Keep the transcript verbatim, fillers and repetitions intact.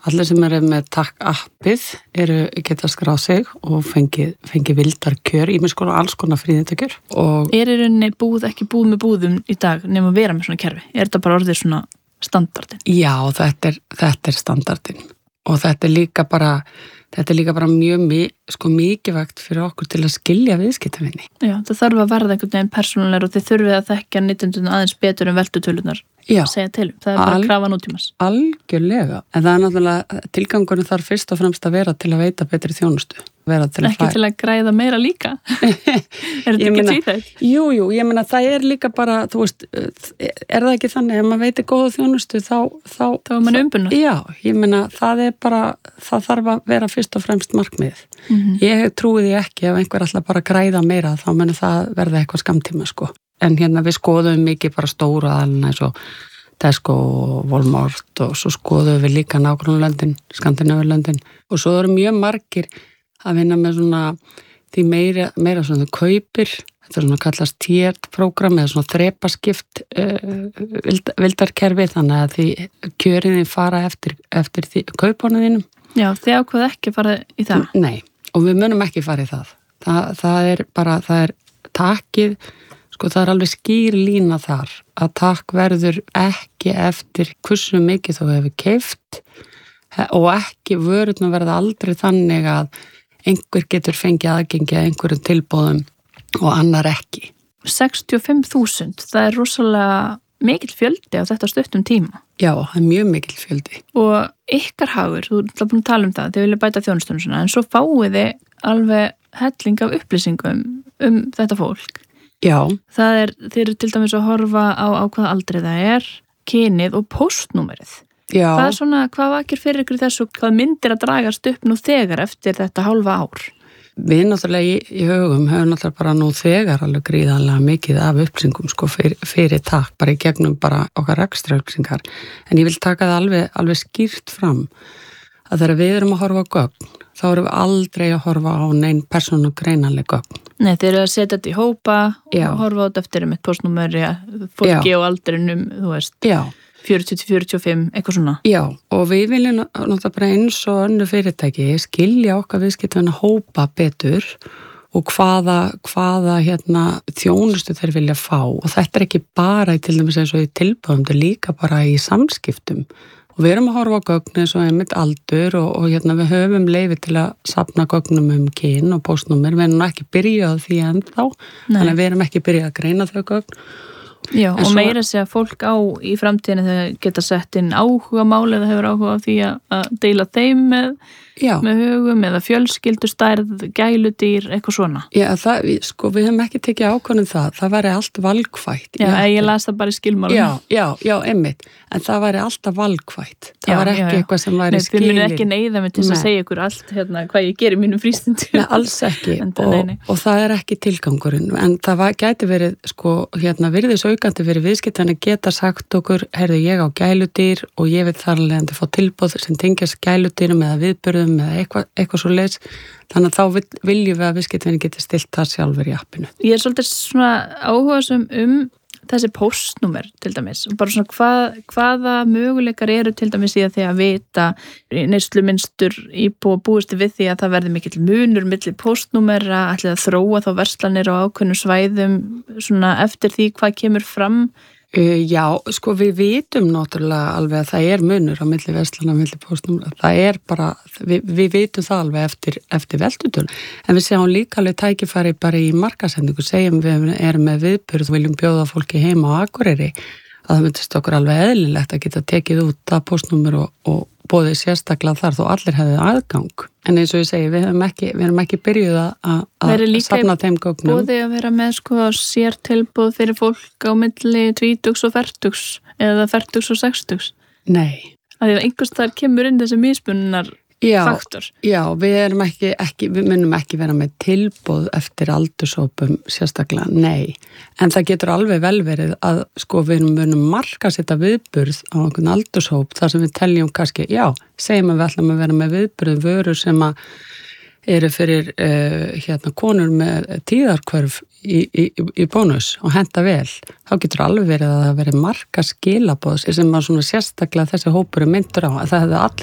Allir sem eru með Takk appið eru geta skráð sig og fengi, fengi vildar kjör, í mig sko alls konar fríðindakjör. Og er í rauninni búð ekki búð með búðum í dag nema að vera með svona kerfi? Er þetta bara orðið svona standardin? Já, þetta er, þetta er standardin og þetta er líka bara Þetta er líka bara mjög sko, mikilvægt fyrir okkur til að skilja viðskiptavinni. Já, það þarf að verða einhvern veginn persónulegur og þið þurfið að þekkja neytendur aðeins betur en veltutölunar að segja til. Það er bara Al, krafa nútímas. Algjörlega. En það er náttúrulega, tilgangurinn þarf fyrst og fremst að vera til að veita betri þjónustu. Vera til að ekki fæ... til að græða meira líka. Er þetta ekki tvíþætt? Jú, jú, ég meina það er líka bara, þú veist, er það ekki þannig, ef maður veitir góða þjónustu þá... Þá, þá er maður umbunað. Já, ég meina það er bara, það þarf að vera fyrst og fremst markmið. Mm-hmm. Ég trúi því ekki ef einhver alltaf bara græða meira, þá meni það verða eitthvað skammtíma, sko. En hérna við skoðum mikið bara stóru aðalina eins og Tesco og Walmart og svo skoðum við líka nágrannlöndin, Skandinavíulöndin og svo eru mjög margir að vinna með svona því meira, meira svona þau kaupir, þetta er svona kallast tiered program eða svona þrepaskipt uh, vildarkerfi þannig að því kjörinni fara eftir, eftir því, kaupunum þínum. Já, þið ákveð ekki að fara í það? Nei, og við munum ekki fara í það. Það, það er bara, það er takkið, sko það er alveg skýr lína þar að takk verður ekki eftir hversu mikið þú hefur keypt og ekki vörurnar verða aldrei þannig að einhver getur fengið aðgengi að einhverjum tilbóðum og annar ekki. sextíu og fimm þúsund, það er rosalega mikill fjöldi á þetta stuttum tíma. Já, það er mjög mikill fjöldi. Og ykkar hagur, þú er búin að tala um það, þið vilja bæta þjónustunum svona, en svo fáið þið alveg helling af upplýsingum um þetta fólk. Já. Það er, þið eru til dæmis að horfa á, á hvaða aldrei það er, kynið og póstnúmerið. Já. Hvað er svona, hvað vakir fyrir ykkur þessu, hvað myndir að dragast upp nú þegar eftir þetta hálfa ár? Við náttúrulega í, í hugum höfum náttúrulega bara nú þegar alveg gríðanlega mikið af upplýsingum sko fyrir, fyrir takk, bara í gegnum bara okkar ekstra upplýsingar. En ég vil taka það alveg, alveg skýrt fram að þegar við erum að horfa á gögn, þá erum við aldrei að horfa á neinn persónugreinanleg gögn. Nei, þeir eru að setja þetta í hópa Já. Og horfa á þetta eftir um eitt postnúmeri, fólki Já. Og aldrinum, þú veist. Já. fjörutíu til fjörutíu og fimm, eitthvað svona. Já, og við viljum náttúrulega bara eins og önnu fyrirtæki skilja okkar viðskiptavina hópa betur og hvaða, hvaða hérna, þjónustu þeir vilja fá og þetta er ekki bara í til dæmis eins og í tilbúðum, þetta er líka bara í samskiptum og við erum að horfa á gögn eins og einmitt aldur og, og hérna, við höfum leyfi til að safna gögnum um kyn og póstnúmer, við erum ekki byrjað því ennþá, Nei. Þannig að við erum ekki byrjað að greina þau gögn. Já, en og svo, meira sé að fólk á í framtíðinu þegar geta sett inn áhuga máli eða hefur áhuga á því að deila þeim með, með hugum eða fjölskyldustærð, gæludýr, eitthvað svona. Já, það, sko, við hefum ekki tekið ákvörðun það, það væri allt valkvætt. Já, ég, ég las það bara í skilmálum. Já, já, já, einmitt, en það væri alltaf valkvætt. Það já, var ekki já, já. Eitthvað sem væri skilin. Nei, þið munir ekki neyða mig til að segja ykkur allt hérna, hvað ég gerir í mínum frístundu. Nei, alls ekki, og, og það er ekki tilgangurinn, en það var, gæti verið, sko, hérna, virðis aukandi fyrir viðskiptana geta sagt okkur, heyrðu ég á gæludýr og ég vil þar alveg að fá tilbúð sem tengjast gæludýrum eða viðburðum eða eitthvað, eitthvað svo leys. Þannig að þá vil, viljum við að viðskiptana geti stilt það sjálfur í appinu. Ég er svolítið svona áhugasum um þessi póstnúmer til dæmis og bara svona hvað, hvaða möguleikar eru til dæmis í að því að vita neyslumynstur íbúa búist við því að það verði mikill munur milli póstnúmera, ætlið að þróa þá verslanir á ákveðnum svæðum svona eftir því hvað kemur fram. Uh, já, sko við vitum náttúrulega alveg að það er munur á milli verslana og milli póstnúmera. Það er bara, við, við vitum það alveg eftir, eftir veltutölu. En við sjáum líka alveg tækifæri bara í markaðsendingu, segjum við erum með viðburð og viljum bjóða fólki heima á Akureyri, að það myndist okkur alveg eðlilegt að geta tekið út að póstnúmer og, og bóðið sérstaklega þar þó allir hefði aðgang. En eins og ég segi, við erum ekki, við erum ekki byrjuð að, að safna þeim gögnum. Bóðið að vera með sko sér tilbúð fyrir fólk á milli tvítugs og fertugs eða fertugs og sextugs? Nei. Að því að einhvers þar kemur inn þessi mismunnar já, faktor. Já, við erum ekki, ekki, við munum ekki vera með tilbúð eftir aldursópum sérstaklega, nei. En það getur alveg vel verið að sko við munum marka setja viðburð á einhvern aldurshóp þar sem við teljum kannski, já, segjum að við ætlum að vera með viðburð vörur sem að eru fyrir uh, hérna konur með tíðarkvörf í, í, í bónus og henta vel, þá getur alveg verið að það veri marka skilaboð sem að svona sérstaklega þessi hópur er myndur á, að það hefði allir